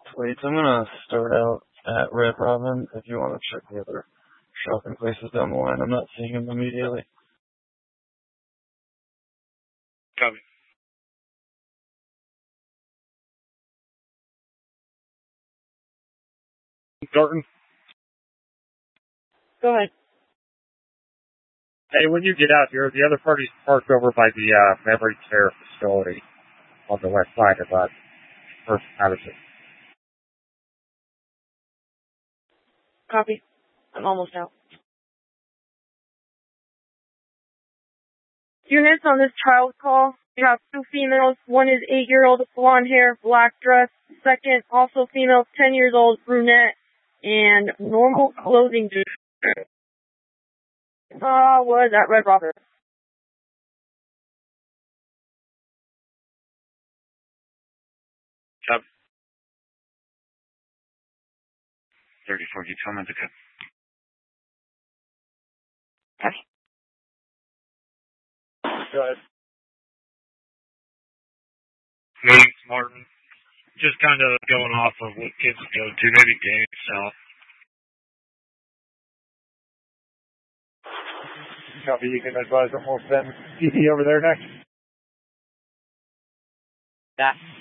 Wait, I'm gonna start out at Red Robin if you want to check the other shopping places down the line. I'm not seeing them immediately. Copy. Thornton? Go ahead. Hey, when you get out here, the other party's parked over by the memory care facility on the west side of First Patterson. Copy. I'm almost out. Units on this child call. You have 2 females. One is 8-year-old, blonde hair, black dress. Second, also female, 10 years old, brunette, and normal clothing. Was at Red Robin. Copy. 34, you tell me to cut. Copy. Go ahead. Name's Martin. Just kind of going off of what kids go to, maybe game south. Copy, you can advise that we'll send PD over there next. That.